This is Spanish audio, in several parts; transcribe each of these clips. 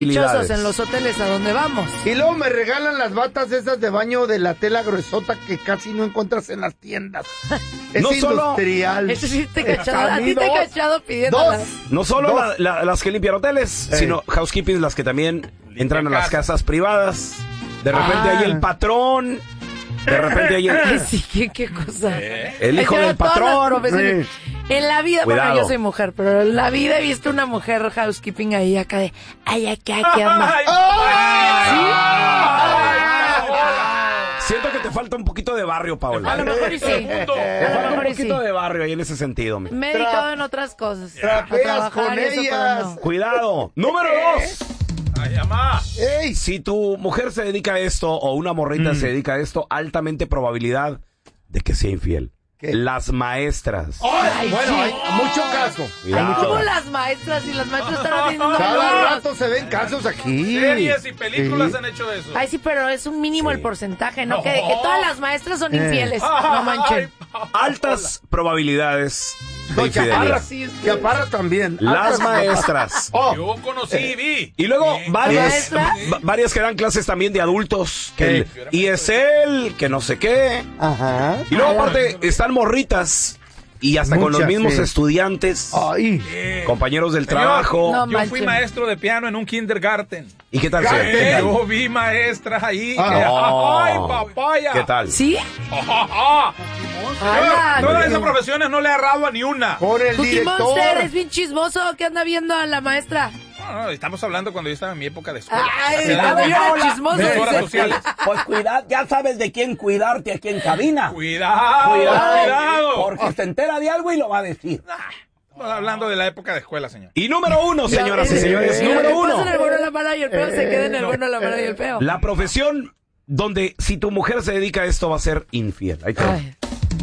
en los hoteles a donde vamos. Y luego me regalan las batas esas de baño de la tela gruesota que casi no encuentras en las tiendas. Es No industrial. Eso sí te he cachado. A ti te he cachado pidiéndolas. No solo las que limpian hoteles, sino housekeeping, las que también entran a las casas privadas. De repente hay el patrón. De repente hay Ay, sí, qué cosa. el hijo del patrón. En la vida, Cuidado. bueno, yo soy mujer, pero en la vida he visto una mujer housekeeping ahí acá de, ay, acá, ¿qué anda? Siento que te falta un poquito de barrio, Paola. A lo mejor y sí. Te falta un poquito de barrio ahí en ese sentido. Me he dedicado en otras cosas. Trapeas A trabajar con y eso, ellas. pero no. Cuidado. Número 2. Ay, mamá. ¡Ey! Si tu mujer se dedica a esto o una morrita se dedica a esto, altamente probabilidad de que sea infiel. ¿Qué? Las maestras. Ay, bueno, hay mucho caso. Cuidado. Ay, ¿cómo las maestras? Y las maestras están haciendo Cada números. rato se ven casos aquí. Series y películas Sí. han hecho eso. Ay, sí, pero es un mínimo Sí. el porcentaje, ¿no? Que todas las maestras son infieles. No Ay, manchen. Altas probabilidades de No, infidelidad. Chaparra también. Las maestras. Oh, Yo conocí y vi. Y luego varias, Maestra. varias que dan clases también de adultos. Que el ESL, que no sé qué. ajá. Y luego aparte están morritas. Y hasta con los Muchas, mismos sí. estudiantes, Ay. compañeros del Señor, trabajo. No, Yo fui manchen. maestro de piano en un kindergarten. ¿Y qué tal? ¿Qué tal? Yo vi maestras ahí. Ah. que, Oh. ¡ay, papaya! ¿Qué tal? ¿Sí? ¡Ah! ¡Hala! Todas esas profesiones no le he errado a ni una. Por el Cookie director. Monster es bien chismoso. ¿Qué anda viendo a la maestra? No, estamos hablando cuando yo estaba en mi época de escuela. Ay, Era yo era chismoso. de horas dice. sociales. Pues cuidado, ya sabes de quién cuidarte aquí en cabina. Cuidado. Porque se entera de algo y lo va a decir. Estamos hablando de la época de escuela, señor. Y número 1, señoras y señores. Lo que Número pasa en 1. el bueno, la mala y el feo se queda en el bueno, la mala y el feo. La profesión donde si tu mujer se dedica a esto va a ser infiel. Ahí te va. Ay.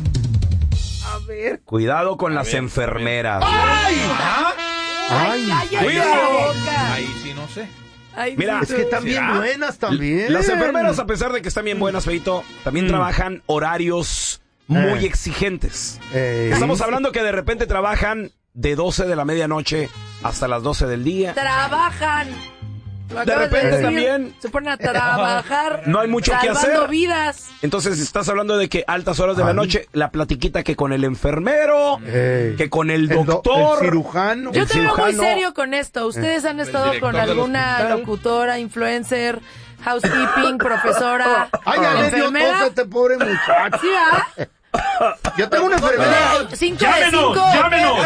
A ver. Cuidado con las enfermeras. Ay, cállate Cuidado. la boca. Ahí sí no sé. Ay, Mira, sí, Es que tú. están bien ¿Será? buenas también. Las enfermeras, a pesar de que están bien buenas, Feito, también trabajan horarios muy exigentes. Estamos hablando que de repente trabajan de 12 de la medianoche hasta las 12 del día. Trabajan. Lo acabas repente decir. también. Se ponen a trabajar. No hay mucho que salvando hacer. vidas. Entonces estás hablando de que altas horas de la noche, la platiquita que con el enfermero, que con el doctor. El cirujano. Yo te veo muy cirujano. serio con esto. ¿Ustedes han estado director con del alguna hospital. locutora, influencer, housekeeping, profesora, Ay, ya le dio enfermera? tos a este pobre muchacho. ¿Sí, va? Yo tengo una enfermera. 5 Llámenos, llámenos.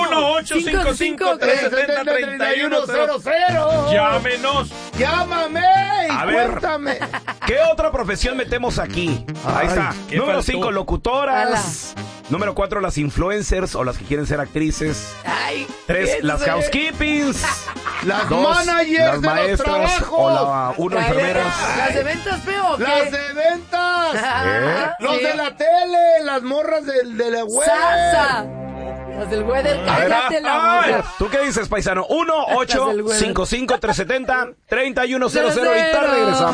1-855-370-3100. Llámenos. Llámame y A ver. cuéntame. ¿Qué otra profesión metemos aquí? Ahí Ay, está. ¿qué Número faltó? 5, locutoras. Número 4, las influencers o las que quieren ser actrices. Ay, 3, ¿qué las sé? housekeepings. Las 2, managers las de los maestras trabajos. o la 1, Cállate. enfermeras. ¿Las de ventas, feo o qué? Las de ventas. Ah, Los sí. de la tele. Las morras de la web. ¡Salsa! Las del weather, cállate la Ay. boca. ¿Tú qué dices, paisano? 1-855-370-3100. Ahorita regresamos.